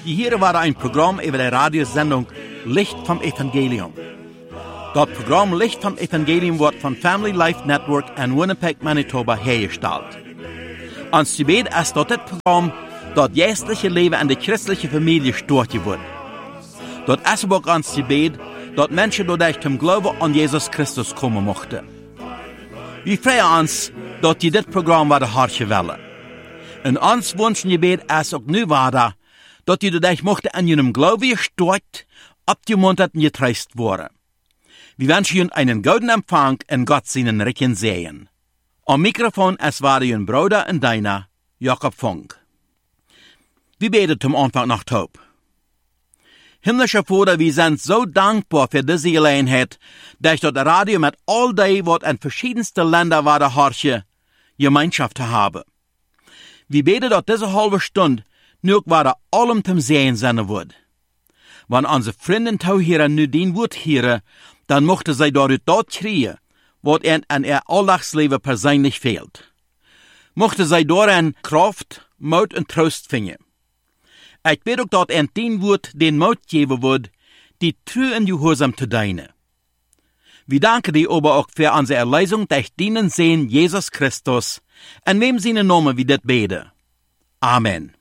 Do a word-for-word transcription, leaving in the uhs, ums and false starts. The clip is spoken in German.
Hier war ein Programm über die Radiosendung Licht vom Evangelium. Das Programm Licht vom Evangelium wird von Family Life Network in Winnipeg, Manitoba hergestellt. Ons gebed ist dat dit Programm dat geestliche Leben in der christlichen Familie storten wird. Dat ist auch ons gebed dat Menschen dadurch zum Glauben an Jesus Christus kommen mochten. Wir freuen uns, dat die dit Programm werden hartje willen. En ons wünschen gebed ist auch nu weiter, dat die dadurch mochten an jenem Glauben gestort, abgemuntert und getröst worden. Wir wünschen Ihnen einen guten Empfang in Gott seinen Recken sehen. Am Mikrofon es war Ihr Bruder und deiner, Jakob Funk. Wir beten zum Anfang nach Taub. Himmlischer Vater, wir sind so dankbar für diese Gelegenheit, dass das Radio mit all dem, was in verschiedensten Ländern war, der Harche, Gemeinschaft haben. Wir beten, dass diese halbe Stunde nur war allem zum Sehen sein wird. Wenn unsere Freunde hier nu den Wort hören, dann mochte sie dadurch dort kriegen, was ihnen an ihr Alltagsleben persönlich fehlt. Mochte sie darin Kraft, Mut und Trost finden. Ich bete auch, dass ihnen den Wort den Mut geben wird, die treu und gehorsam zu dienen. Wir danken dir aber auch für unsere Erlösung durch den Sehen Jesus Christus, in wem seine Namen wir das beten. Amen.